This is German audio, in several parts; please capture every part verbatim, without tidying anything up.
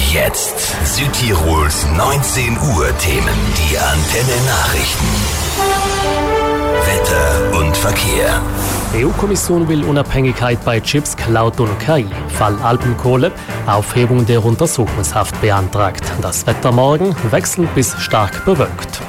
Jetzt Südtirols neunzehn Uhr Themen, die Antenne Nachrichten. Wetter und Verkehr. E U-Kommission will Unabhängigkeit bei Chips, Cloud und K I. Fall Alpenkohle, Aufhebung der Untersuchungshaft beantragt. Das Wetter morgen wechselnd bis stark bewölkt.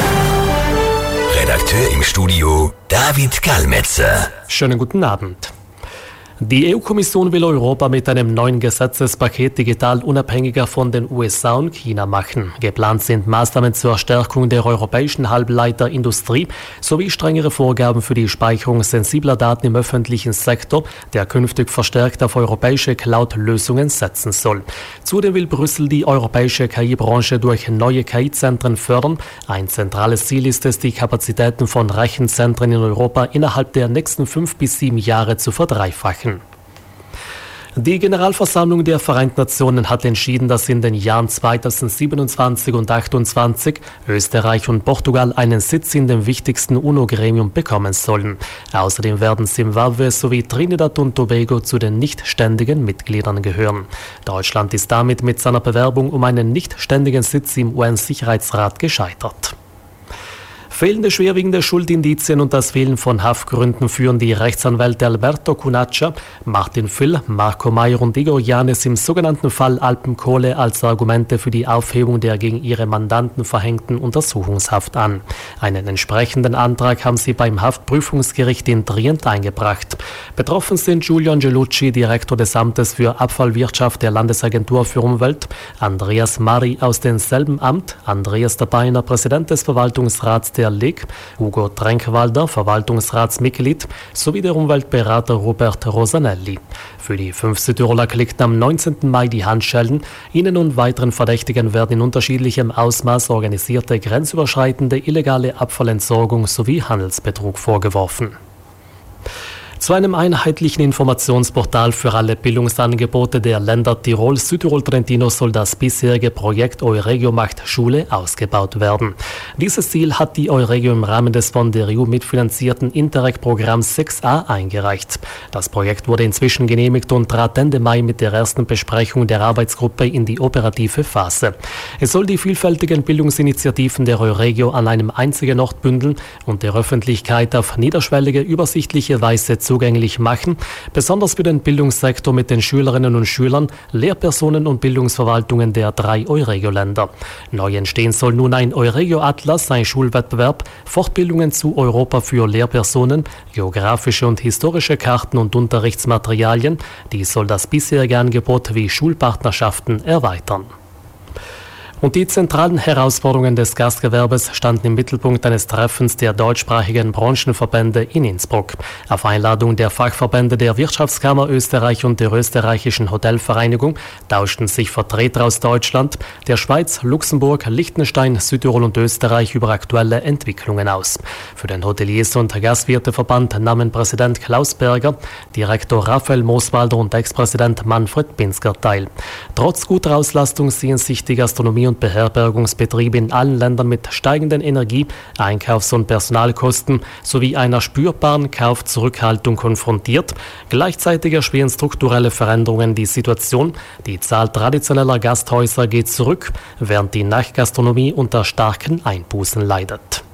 Redakteur im Studio David Kalmetzer. Schönen guten Abend. Die E U-Kommission will Europa mit einem neuen Gesetzespaket digital unabhängiger von den U S A und China machen. Geplant sind Maßnahmen zur Stärkung der europäischen Halbleiterindustrie sowie strengere Vorgaben für die Speicherung sensibler Daten im öffentlichen Sektor, der künftig verstärkt auf europäische Cloud-Lösungen setzen soll. Zudem will Brüssel die europäische K I-Branche durch neue K I-Zentren fördern. Ein zentrales Ziel ist es, die Kapazitäten von Rechenzentren in Europa innerhalb der nächsten fünf bis sieben Jahre zu verdreifachen. Die Generalversammlung der Vereinten Nationen hat entschieden, dass in den Jahren zweitausendsiebenundzwanzig und achtundzwanzig Österreich und Portugal einen Sitz in dem wichtigsten UNO-Gremium bekommen sollen. Außerdem werden Simbabwe sowie Trinidad und Tobago zu den nicht ständigen Mitgliedern gehören. Deutschland ist damit mit seiner Bewerbung um einen nicht ständigen Sitz im U N-Sicherheitsrat gescheitert. Fehlende schwerwiegende Schuldindizien und das Fehlen von Haftgründen führen die Rechtsanwälte Alberto Cunaccia, Martin Füll, Marco Meyer und Igor Janes im sogenannten Fall Alpenkohle als Argumente für die Aufhebung der gegen ihre Mandanten verhängten Untersuchungshaft an. Einen entsprechenden Antrag haben sie beim Haftprüfungsgericht in Trient eingebracht. Betroffen sind Giulio Angelucci, Direktor des Amtes für Abfallwirtschaft der Landesagentur für Umwelt, Andreas Mari aus demselben Amt, Andreas Dabeiner, Präsident des Verwaltungsrats der L I G, Hugo Trenkwalder, Verwaltungsratsmitglied, sowie der Umweltberater Robert Rosanelli. Für die fünf Südtiroler klickten am neunzehnten Mai die Handschellen. Ihnen und weiteren Verdächtigen werden in unterschiedlichem Ausmaß organisierte, grenzüberschreitende illegale Abfallentsorgung sowie Handelsbetrug vorgeworfen. Zu einem einheitlichen Informationsportal für alle Bildungsangebote der Länder Tirol, Südtirol, Trentino soll das bisherige Projekt Euregio macht Schule ausgebaut werden. Dieses Ziel hat die Euregio im Rahmen des von der E U mitfinanzierten Interreg-Programms sechs a eingereicht. Das Projekt wurde inzwischen genehmigt und trat Ende Mai mit der ersten Besprechung der Arbeitsgruppe in die operative Phase. Es soll die vielfältigen Bildungsinitiativen der Euregio an einem einzigen Ort bündeln und der Öffentlichkeit auf niederschwellige, übersichtliche Weise zugänglich machen, besonders für den Bildungssektor mit den Schülerinnen und Schülern, Lehrpersonen und Bildungsverwaltungen der drei Euregio-Länder. Neu entstehen soll nun ein Euregio-Atlas, ein Schulwettbewerb, Fortbildungen zu Europa für Lehrpersonen, geografische und historische Karten und Unterrichtsmaterialien. Dies soll das bisherige Angebot wie Schulpartnerschaften erweitern. Und die zentralen Herausforderungen des Gastgewerbes standen im Mittelpunkt eines Treffens der deutschsprachigen Branchenverbände in Innsbruck. Auf Einladung der Fachverbände der Wirtschaftskammer Österreich und der österreichischen Hotelvereinigung tauschten sich Vertreter aus Deutschland, der Schweiz, Luxemburg, Liechtenstein, Südtirol und Österreich über aktuelle Entwicklungen aus. Für den Hoteliers- und Gastwirteverband nahmen Präsident Klaus Berger, Direktor Raphael Mooswalder und Ex-Präsident Manfred Pinsker teil. Trotz guter Auslastung sehen sich die Gastronomie und Beherbergungsbetriebe in allen Ländern mit steigenden Energie-, Einkaufs- und Personalkosten sowie einer spürbaren Kaufzurückhaltung konfrontiert. Gleichzeitig erschweren strukturelle Veränderungen die Situation. Die Zahl traditioneller Gasthäuser geht zurück, während die Nachtgastronomie unter starken Einbußen leidet.